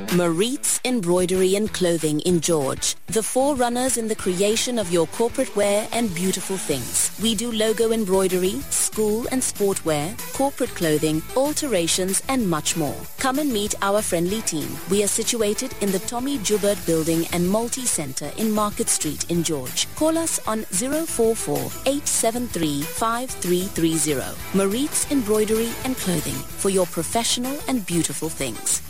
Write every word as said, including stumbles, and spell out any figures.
Maritz Embroidery and Clothing in George, the forerunners in the creation of your corporate wear and beautiful things. We do logo embroidery, school and sport wear, corporate clothing, alterations and much more. Come and meet our friendly team. We are situated in the Tommy Joubert Building and Multi-Centre in Market Street in George. Call us on zero four four, eight seven three, five three three zero. Maritz Embroidery and Clothing for your professional and beautiful things.